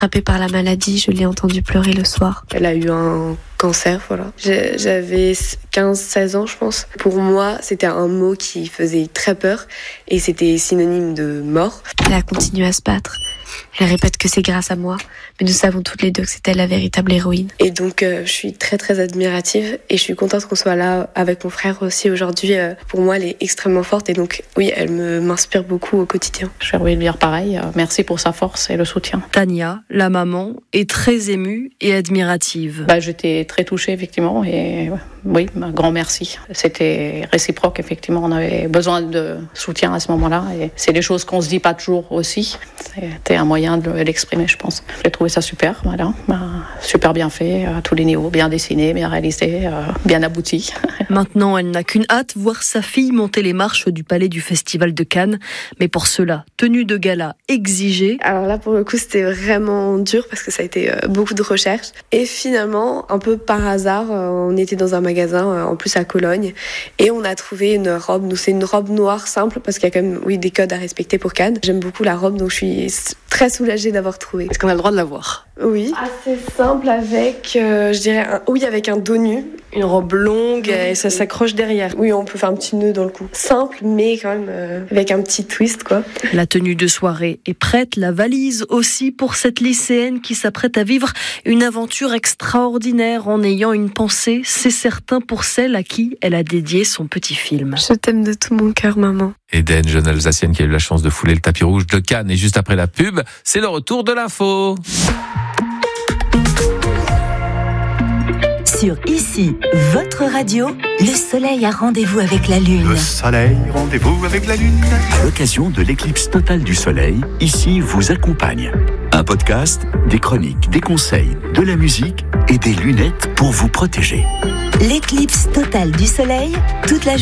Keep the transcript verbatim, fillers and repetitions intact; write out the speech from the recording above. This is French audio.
Frappée par la maladie, je l'ai entendue pleurer le soir. Elle a eu un cancer, voilà. J'ai- J'avais quinze seize ans, je pense. Pour moi, c'était un mot qui faisait très peur et c'était synonyme de mort. Elle a continué à se battre. Elle répète que c'est grâce à moi, mais nous savons toutes les deux que c'est elle la véritable héroïne. Et donc, euh, je suis très, très admirative et je suis contente qu'on soit là avec mon frère aussi aujourd'hui. Euh, pour moi, elle est extrêmement forte et donc, oui, elle me m'inspire beaucoup au quotidien. Je vais lui dire pareil, euh, merci pour sa force et le soutien. Tania, la maman, est très émue et admirative. Bah, j'étais très touchée, effectivement, et euh, oui, un grand merci. C'était réciproque, effectivement, on avait besoin de soutien à ce moment-là, et c'est des choses qu'on se dit pas toujours aussi. C'était un moyen de l'exprimer, je pense. J'ai trouvé ça super, voilà, bah, super bien fait, à tous les niveaux, bien dessiné, bien réalisé, euh, bien abouti. Maintenant, elle n'a qu'une hâte, voir sa fille monter les marches du palais du Festival de Cannes. Mais pour cela, tenue de gala exigée. Alors là, pour le coup, c'était vraiment dur parce que ça a été euh, beaucoup de recherches. Et finalement, un peu par hasard, euh, on était dans un magasin, euh, en plus à Cologne, et on a trouvé une robe. Nous, c'est une robe noire simple parce qu'il y a quand même, oui, des codes à respecter pour Cannes. J'aime beaucoup la robe, donc je suis s- très soulagée d'avoir trouvé. Est-ce qu'on a le droit de la voir? Oui. Assez simple avec, euh, je dirais, un, oui, avec un dos nu. Une robe longue et ça s'accroche derrière. Oui, on peut faire un petit nœud dans le cou. Simple, mais quand même euh, avec un petit twist, quoi. La tenue de soirée est prête, la valise aussi pour cette lycéenne qui s'apprête à vivre une aventure extraordinaire en ayant une pensée, c'est certain, pour celle à qui elle a dédié son petit film. Je t'aime de tout mon cœur, maman. Eden, jeune Alsacienne qui a eu la chance de fouler le tapis rouge de Cannes. Et juste après la pub, c'est le retour de l'info. Sur Ici, votre radio, le soleil a rendez-vous avec la lune. Le soleil, rendez-vous avec la lune. À l'occasion de l'éclipse totale du soleil, Ici vous accompagne. Un podcast, des chroniques, des conseils, de la musique et des lunettes pour vous protéger. L'éclipse totale du soleil, toute la